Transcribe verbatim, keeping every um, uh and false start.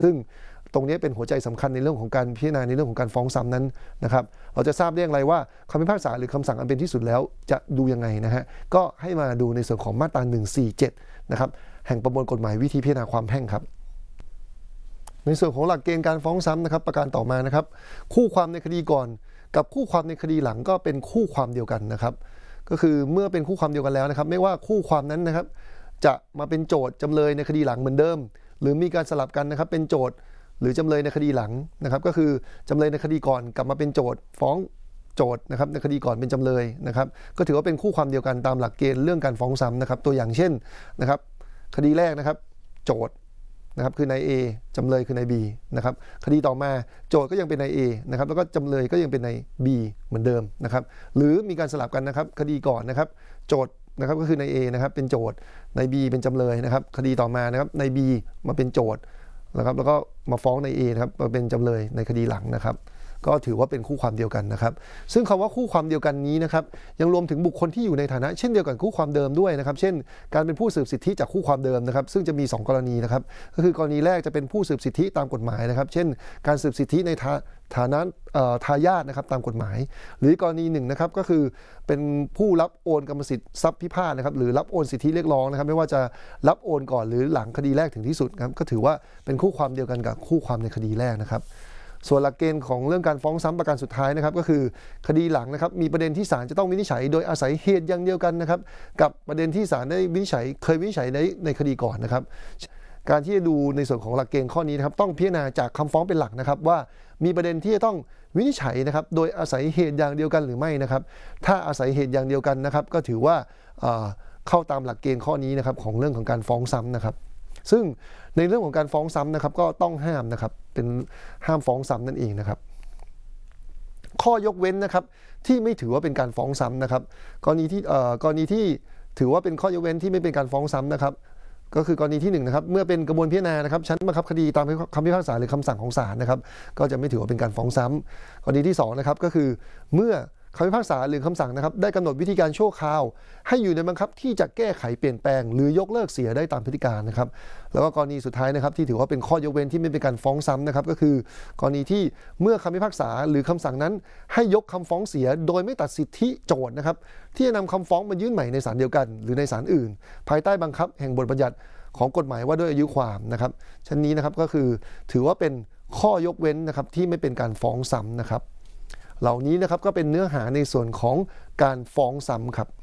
ซึ่งตรงนี้เป็นหัวใจสำคัญในเรื่องของการพิจารณาในเรื่องของการฟ้องซ้ำนั้นนะครับเราจะทราบได้อย่างไรว่าคำพิพากษาหรือคำสั่งอันเป็นที่สุดแล้วจะดูยังไงนะฮะก็ให้มาดูในส่วนของมาตราหนึ่งสี่เจ็ดนะครับแห่งประมวลกฎหมายวิธีพิจารณาความแพ่งครับในส่วนของหลักเกณฑ์การฟ้องซ้ำนะครับประการต่อมานะครับคู่ความในคดีก่อนกับคู่ความในคดีหลังก็เป็นคู่ความเดียวกันนะครับก็คือเมื่อเป็นคู่ความเดียวกันแล้วนะครับไม่ว่าคู่ความนั้นนะครับจะมาเป็นโจทย์จำเลยในคดีหลังเหมือนเดิมหรือมีการสลับกันนะครับเป็นโจทย์หรือจำเลยในคดีหลังนะครับก็คือจำเลยในคดีก่อนกลับมาเป็นโจทย์ฟ้องโจทย์นะครับในคดีก่อนเป็นจำเลยนะครับก็ถือว่าเป็นคู่ความเดียวกันตามหลักเกณฑ์เรื่องการฟ้องซ้ำนะครับตัวอย่างเช่นนะครับคดีแรกนะครับโจทย์นะครับคือนาย A จำเลยคือนาย B นะครับคดีต่อมาโจทย์ก็ยังเป็นนาย A นะครับแล้วก็จำเลยก็ยังเป็นนาย B เหมือนเดิมนะครับหรือมีการสลับกันนะครับคดีก่อนนะครับโจทย์นะครับก็คือนาย A นะครับเป็นโจทย์นาย B เป็นจำเลยนะครับคดีต่อมานะครับนาย B มาเป็นโจทย์นะครับแล้วก็มาฟ้องนาย A นะครับมาเป็นจำเลยในคดีหลังนะครับก็ถือว่าเป็นคู่ความเดียวกันนะครับซึ่งคำว่าคู่ความเดียวกันนี้นะครับยังรวมถึงบุคคลที่อยู่ในฐานะเช่นเดียวกับคู่ความเดิมด้วยนะครับเช่นการเป็นผู้สืบสิทธิจากคู่ความเดิมนะครับซึ่งจะมีสองกรณีนะครับก็คือกรณีแรกจะเป็นผู้สืบสิทธิตามกฎหมายนะครับเช่นการสืบสิทธิในฐานะทายาทนะครับตามกฎหมายหรือกรณีหนึ่งนะครับก็คือเป็นผู้รับโอนกรรมสิทธิ์ทรัพย์พิพาทนะครับหรือรับโอนสิทธิเรียกร้องนะครับไม่ว่าจะรับโอนก่อนหรือหลังคดีแรกถึงที่สุดครับก็ถือว่าเป็นคู่ความเดียวกันกับคู่ความในคดีแรกนะครับส่วนหลักเกณฑ์ของเรื่องการฟ้องซ้ำประการสุดท้ายนะครับก็คือคดีหลังนะครับมีประเด็นที่ศาลจะต้องวินิจฉัยโดยอาศัยเหตุอย่างเดียวกันนะครับกับประเด็นที่ศาลได้วินิจฉัยเคยวินิจฉัยในในคดีก่อนนะครับการที่จะดูในส่วนของหลักเกณฑ์ข้อนี้นะครับต้องพิจารณาจากคำฟ้องเป็นหลักนะครับว่ามีประเด็นที่จะต้องวินิจฉัยนะครับโดยอาศัยเหตุอย่างเดียวกันหรือไม่นะครับถ้าอาศัยเหตุอย่างเดียวกันนะครับก็ถือว่าเข้าตามหลักเกณฑ์ข้อนี้นะครับของเรื่องของการฟ้องซ้ำนะครับซึ่งในเรื่องของการฟ้องซ้ำนะครับก็ต้องห้ามนะครับเป็นห้ามฟ้องซ้ำนั่นเองนะครับข้อยกเว้นนะครับที่ไม่ถือว่าเป็นการฟ้องซ้ำนะครับกรณีที่กรณีที่ถือว่าเป็นข้อยกเว้นที่ไม่เป็นการฟ้องซ้ำนะครับก็คือกรณีที่หนึ่งนะครับเมื่อเป็นกระบวนพิจารณานะครับชั้นบังคับคดีตามคำพิพากษาหรือคำสั่งของศาลนะครับก็จะไม่ถือว่าเป็นการฟ้องซ้ำกรณีที่สองนะครับก็คือเมื่อคำพิพากษาหรือคำสั่งนะครับได้กำหนดวิธีการชั่วคราวให้อยู่ในบังคับที่จะแก้ไขเปลี่ยนแปลงหรือยกเลิกเสียได้ตามพฤติการนะครับแล้วก็กรณีสุดท้ายนะครับที่ถือว่าเป็นข้อยกเว้นที่ไม่เป็นการฟ้องซ้ำนะครับก็คือกรณีที่เมื่อคำพิพากษาหรือคำสั่งนั้นให้ยกคำฟ้องเสียโดยไม่ตัดสิทธิโจทย์นะครับที่จะนำคำฟ้องมายื่นใหม่ในศาลเดียวกันหรือในศาลอื่นภายใต้บังคับแห่งบทบัญญัติของกฎหมายว่าด้วยอายุความนะครับชั้นนี้นะครับก็คือถือว่าเป็นข้อยกเว้นนะครับที่ไม่เป็นการฟ้องซ้ำนะครับเหล่านี้นะครับก็เป็นเนื้อหาในส่วนของการฟ้องซ้ำครับ